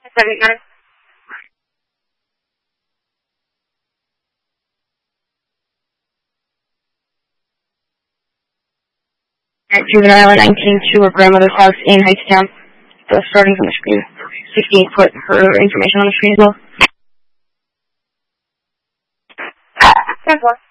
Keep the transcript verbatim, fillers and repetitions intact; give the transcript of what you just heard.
seven nine. At Juvenile nineteen to her grandmother's house in Hightstown. The starting from the screen. sixteen put her information on the screen as well. That's one.